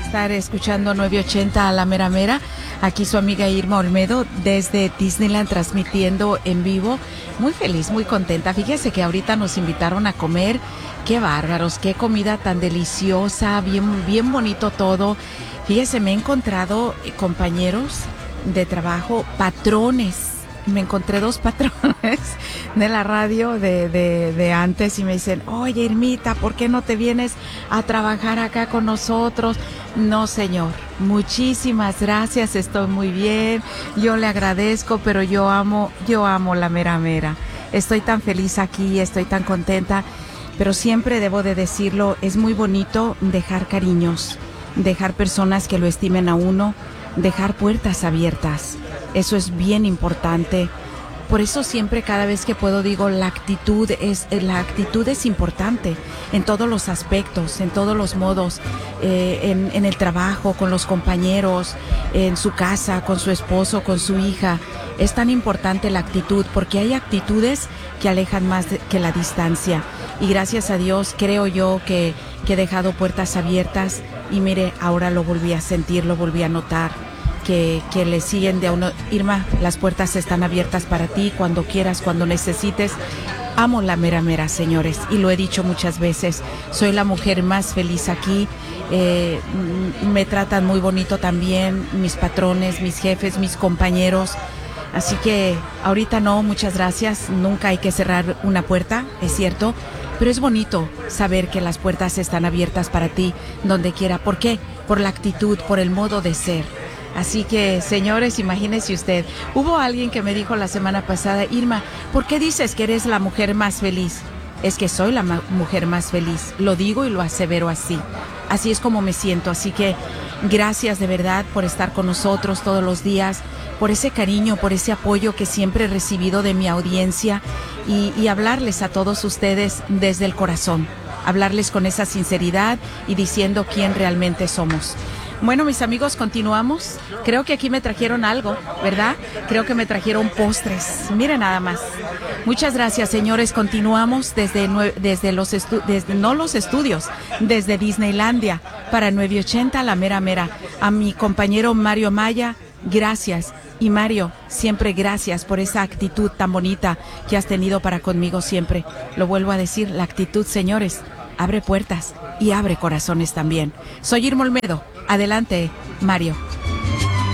estar escuchando 980 a la mera mera. Aquí su amiga Irma Olmedo desde Disneyland transmitiendo en vivo. Muy feliz, muy contenta. Fíjese que ahorita nos invitaron a comer. Qué bárbaros, qué comida tan deliciosa, bien bonito todo. Fíjese, me he encontrado compañeros de trabajo, patrones. Me encontré 2 patrones de la radio de antes y me dicen, oye Irmita, ¿por qué no te vienes a trabajar acá con nosotros? No, señor, muchísimas gracias, estoy muy bien, yo le agradezco, pero yo amo la mera mera. Estoy tan feliz aquí, estoy tan contenta, pero siempre debo de decirlo, es muy bonito dejar cariños, dejar personas que lo estimen a uno, dejar puertas abiertas. Eso es bien importante. Por eso siempre, cada vez que puedo, digo, la actitud es importante en todos los aspectos, en todos los modos, en el trabajo, con los compañeros, en su casa, con su esposo, con su hija. Es tan importante la actitud, porque hay actitudes que alejan más que la distancia. Y gracias a Dios, creo yo que he dejado puertas abiertas y mire, ahora lo volví a sentir, lo volví a notar. Que le siguen de a uno. Irma, las puertas están abiertas para ti cuando quieras, cuando necesites. Amo la mera mera, señores, y lo he dicho muchas veces. Soy la mujer más feliz aquí. Me tratan muy bonito también mis patrones, mis jefes, mis compañeros. Así que ahorita no, muchas gracias. Nunca hay que cerrar una puerta, es cierto. Pero es bonito saber que las puertas están abiertas para ti donde quiera. ¿Por qué? Por la actitud, por el modo de ser. Así que, señores, imagínese usted, hubo alguien que me dijo la semana pasada, Irma, ¿por qué dices que eres la mujer más feliz? Es que soy la mujer más feliz, lo digo y lo asevero así. Así es como me siento, así que gracias de verdad por estar con nosotros todos los días, por ese cariño, por ese apoyo que siempre he recibido de mi audiencia y hablarles a todos ustedes desde el corazón, hablarles con esa sinceridad y diciendo quién realmente somos. Bueno, mis amigos, continuamos. Creo que aquí me trajeron algo, ¿verdad? Creo que me trajeron postres. Miren nada más. Muchas gracias, señores. Continuamos desde Disneylandia para 980 la mera mera. A mi compañero Mario Maya, gracias. Y Mario, siempre gracias por esa actitud tan bonita que has tenido para conmigo siempre. Lo vuelvo a decir, la actitud, señores, abre puertas y abre corazones también. Soy Irma Olmedo. Adelante, Mario.